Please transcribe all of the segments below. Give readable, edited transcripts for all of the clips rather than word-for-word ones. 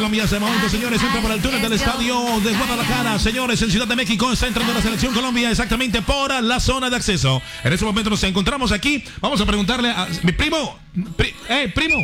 Colombia hace momento, señores, entra por el túnel del estadio de Guadalajara. Señores, en Ciudad de México está entrando la selección Colombia exactamente por la zona de acceso. En este momento nos encontramos aquí. Vamos a preguntarle a mi primo. Primo.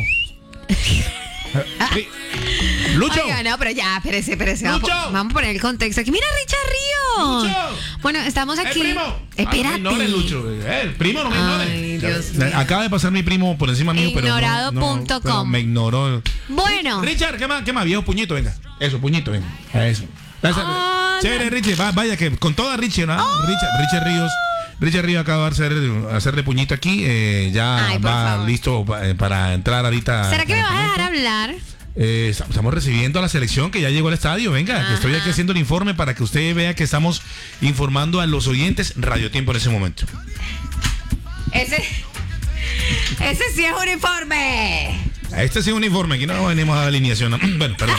Lucho. Oiga, no, pero ya, espérese. Lucho. Vamos a poner el contexto aquí. Mira, Richard Ríos. Lucho. Bueno, estamos aquí. Primo. Espérate. No me ignore, Lucho. Primo, no me ignore. Ay, Dios mío. Acaba de pasar mi primo por encima mío, Ignorado.com. pero me ignoró. Bueno. Richard, ¿qué más? Viejo puñito, venga. Eso, puñito, venga. Eso. Chévere, Richie. Vaya que con toda Richie, ¿no? Richard Ríos. Richard Ríos acaba de hacerle puñito aquí. Ya Ay, va listo para entrar ahorita. ¿Será que me vas a dejar hablar? Estamos recibiendo a la selección que ya llegó al estadio. Venga, que estoy aquí haciendo el informe para que usted vea que estamos informando a los oyentes Radio Tiempo en ese momento. Ese sí es un informe. Este sí es un informe. Aquí no venimos a la alineación. Bueno, perdón.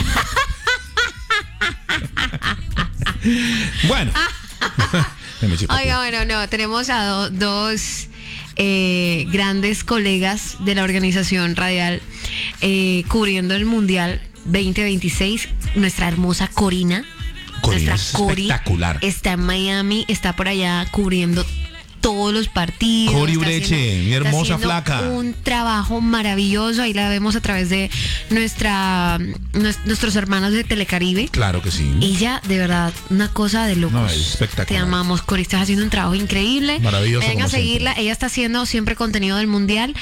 Bueno. Oiga, bueno, no, tenemos a dos grandes colegas de la organización radial cubriendo el Mundial 2026. Nuestra hermosa Corina. Nuestra Cori espectacular. está en Miami, está por allá cubriendo todos los partidos. Cori Ureche, mi hermosa flaca. Un trabajo maravilloso. Ahí la vemos a través de nuestros hermanos de Telecaribe. Claro que sí. Ella, de verdad, una cosa de locos. No, es espectacular. Te amamos, Cori. Estás haciendo un trabajo increíble. Maravilloso. Vengan a seguirla. Ella está haciendo siempre contenido del Mundial.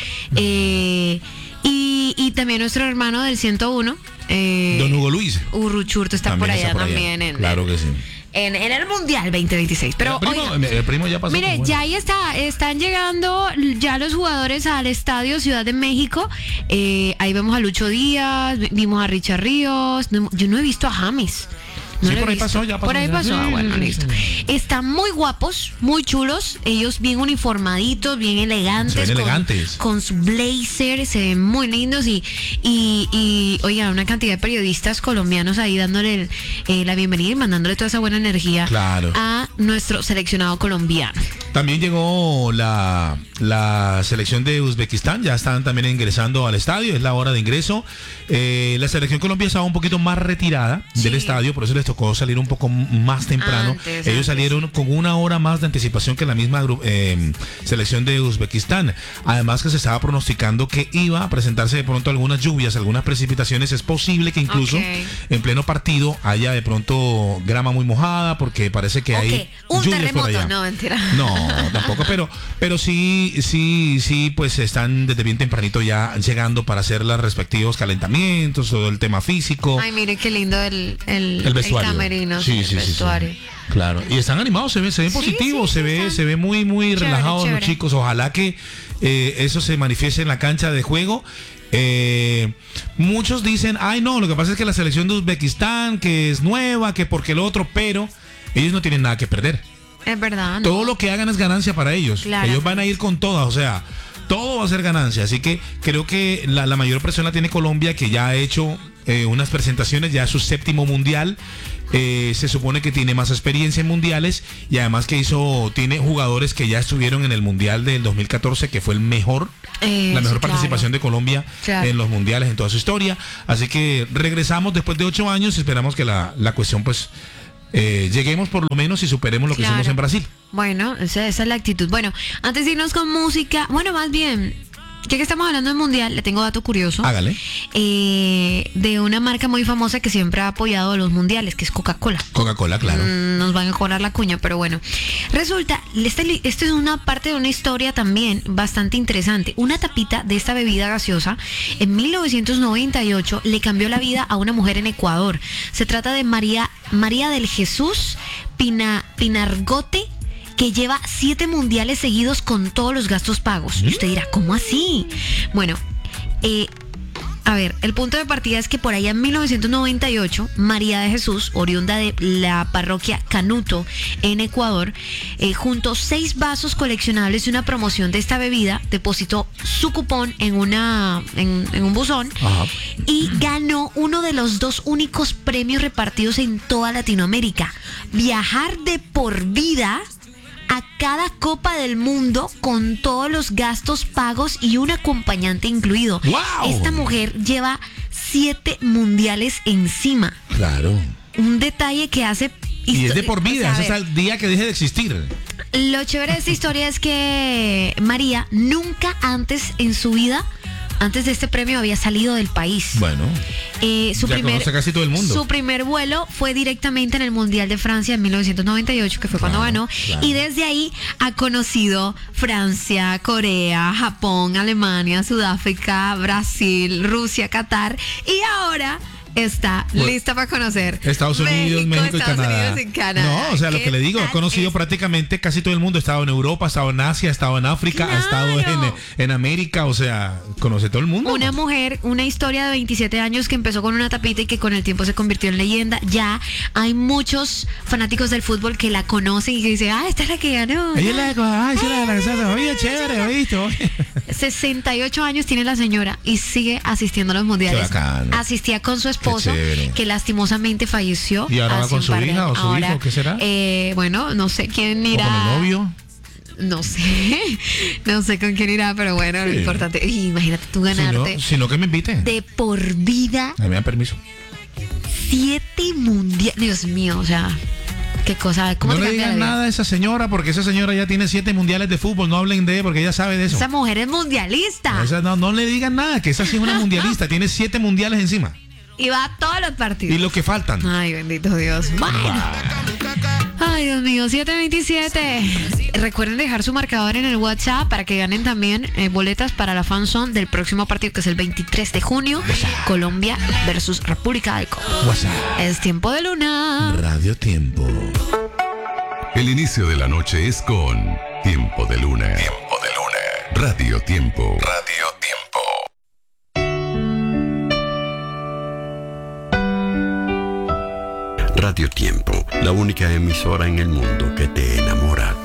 Y también nuestro hermano del 101. Don Hugo Luis. Urruchurto está por allá también. Claro que sí. En el Mundial 2026. Pero el primo ya pasó. Mire, ya ahí están llegando ya los jugadores al estadio Ciudad de México. Ahí vemos a Lucho Díaz, vimos a Richard Ríos. Yo no he visto a James. No sí, por ahí pasó, ya pasó. Por ahí pasó, sí, bueno, sí, listo. Sí. Están muy guapos, muy chulos. Ellos bien uniformaditos, bien elegantes. Se ven elegantes. Con su blazer, se ven muy lindos. Y oigan, una cantidad de periodistas colombianos ahí dándole la bienvenida y mandándole toda esa buena energía a nuestro seleccionado colombiano. También llegó la selección de Uzbekistán, ya están también ingresando al estadio, es la hora de ingreso. La selección Colombia estaba un poquito más retirada del estadio, por eso les tocó salir un poco más temprano. Ellos salieron con una hora más de anticipación que la misma selección de Uzbekistán. Además que se estaba pronosticando que iba a presentarse de pronto algunas lluvias, algunas precipitaciones. Es posible que incluso en pleno partido haya de pronto grama muy mojada, porque parece que hay un lluvias terremoto, por allá. no, mentira. No, tampoco, pero sí, pues están desde bien tempranito ya llegando para hacer los respectivos calentamientos, todo el tema físico. Ay, mire qué lindo el vestuario. camerino, Sí, el vestuario. Sí. Claro, y están animados, se ven positivos, se ve muy chévere, relajados los chicos. Ojalá que eso se manifieste en la cancha de juego. Muchos dicen, ay no, lo que pasa es que la selección de Uzbekistán, que es nueva, que porque el otro, pero ellos no tienen nada que perder. Es verdad. ¿No? Todo lo que hagan es ganancia para ellos. Claro. Ellos van a ir con todas, o sea, todo va a ser ganancia. Así que creo que la mayor presión la tiene Colombia, que ya ha hecho unas presentaciones, ya es su 7º mundial. Se supone que tiene más experiencia en mundiales y además que tiene jugadores que ya estuvieron en el mundial del 2014, que fue la mejor participación de Colombia en los mundiales en toda su historia. Así que regresamos después de 8 años. Esperamos que la cuestión pues lleguemos por lo menos y superemos lo que hicimos en Brasil. Bueno, esa es la actitud. Bueno, antes de irnos con música, bueno, más bien, ya que estamos hablando del mundial, le tengo dato curioso. Hágale. De una marca muy famosa que siempre ha apoyado los mundiales, que es Coca-Cola. Coca-Cola, claro. Nos van a cobrar la cuña, pero bueno. Resulta, esto es una parte de una historia también bastante interesante. Una tapita de esta bebida gaseosa en 1998 le cambió la vida a una mujer en Ecuador. Se trata de María del Jesús Pinargote, que lleva 7 mundiales seguidos con todos los gastos pagos. Y usted dirá, ¿cómo así? Bueno, a ver, el punto de partida es que por allá en 1998, María de Jesús, oriunda de la parroquia Canuto en Ecuador, juntó 6 vasos coleccionables de una promoción de esta bebida, depositó su cupón en un buzón. Ajá. Y ganó uno de los 2 únicos premios repartidos en toda Latinoamérica: viajar de por vida a cada Copa del Mundo con todos los gastos pagos y un acompañante incluido. ¡Wow! Esta mujer lleva 7 mundiales encima. Claro. Un detalle que hace... Y es de por vida, o sea, es hasta el día que deje de existir. Lo chévere de esta historia es que María nunca antes en su vida, antes de este premio, había salido del país. Bueno, ya conoce casi todo el mundo. Su primer vuelo fue directamente en el Mundial de Francia en 1998, que fue cuando ganó. Claro. Y desde ahí ha conocido Francia, Corea, Japón, Alemania, Sudáfrica, Brasil, Rusia, Qatar. Y ahora está lista para conocer Estados Unidos, México y Canadá. Unidos y Canadá. No, o sea, lo que le digo, ha conocido prácticamente casi todo el mundo. Ha estado en Europa, ha estado en Asia, ha estado en África, claro, ha estado en América, o sea, conoce todo el mundo. Una mujer, una historia de 27 años que empezó con una tapita y que con el tiempo se convirtió en leyenda. Ya hay muchos fanáticos del fútbol que la conocen y que dicen, esta es la que ganó. Ella es la que oye, chévere, ¿oíste? 68 años tiene la señora y sigue asistiendo a los mundiales. Asistía con su esposo, que lastimosamente falleció. ¿Y ahora va con su hija o su hijo? ¿Qué será? Bueno, no sé quién irá. ¿O con el novio? No sé con quién irá, pero bueno, lo importante. Imagínate tú ganarte. Si no, que me invite. De por vida. A mí me dan permiso. 7 mundiales. Dios mío, o sea. Qué cosa. ¿Cómo no le digan nada a esa señora, porque esa señora ya tiene 7 mundiales de fútbol. No hablen de, porque ella sabe de eso. Esa mujer es mundialista. No le digan nada, que esa sí es una mundialista. Tiene 7 mundiales encima. Y va a todos los partidos. Y lo que faltan. Ay, bendito Dios. Bueno. Ay, Dios mío, 7:27. Recuerden dejar su marcador en el WhatsApp para que ganen también boletas para la fan zone del próximo partido, que es el 23 de junio. WhatsApp. Colombia versus República del Congo. Es Tiempo de Luna. Radio Tiempo. El inicio de la noche es con Tiempo de Luna. Tiempo de Luna. Radio Tiempo. Radio Tiempo. Radio Tiempo, la única emisora en el mundo que te enamora